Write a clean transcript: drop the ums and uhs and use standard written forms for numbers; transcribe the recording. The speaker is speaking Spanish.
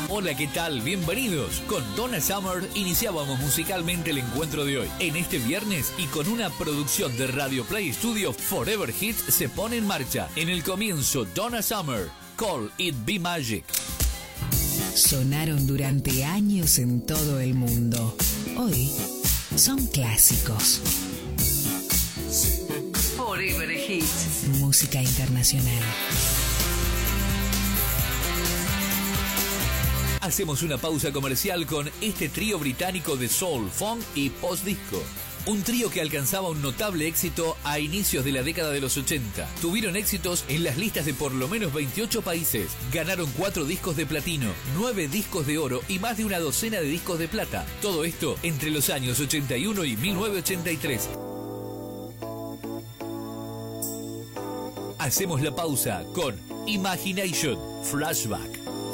Hola, ¿qué tal? Bienvenidos. Con Donna Summer iniciábamos musicalmente el encuentro de hoy. En este viernes y con una producción de Radio Play Studio, Forever Hits se pone en marcha. En el comienzo, Donna Summer, Call It Be Magic. Sonaron durante años en todo el mundo. Hoy son clásicos. Forever Hits. Música internacional. Hacemos una pausa comercial con este trío británico de soul, funk y post-disco. Un trío que alcanzaba un notable éxito a inicios de la década de los 80. Tuvieron éxitos en las listas de por lo menos 28 países. Ganaron 4 discos de platino, 9 discos de oro y más de una docena de discos de plata. Todo esto entre los años 81 y 1983. Hacemos la pausa con Imagination Flashback.